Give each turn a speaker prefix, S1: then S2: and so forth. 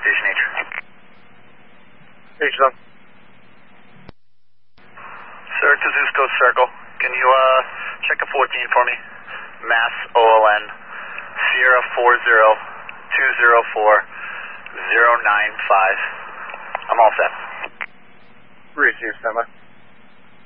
S1: Station H.
S2: Station up.
S1: Sir, to Zeus Coast Circle. Can you check a 14 for me? Mass OLN Sierra 40204 095. I'm all set.
S2: Receive, standby.